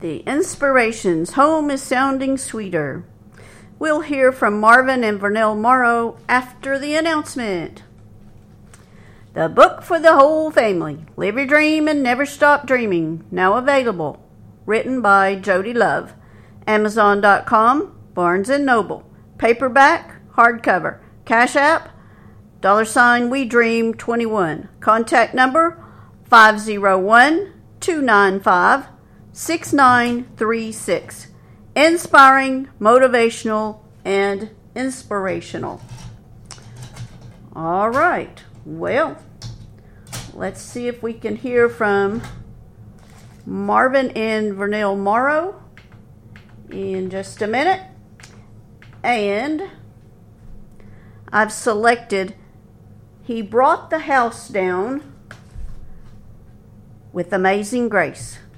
The inspirations, Home is Sounding Sweeter. We'll hear from Marvin and Vernell Morrow after the announcement. The book for the whole family, Live Your Dream and Never Stop Dreaming, now available. Written by Jody Love. Amazon.com, Barnes & Noble. Paperback, hardcover. Cash App, $We Dream 21. Contact number 501-295-6936. Inspiring, motivational, and inspirational. All right. Well, let's see if we can hear from Marvin and Vernell Morrow in just a minute. And I've selected He Brought the House Down with Amazing Grace.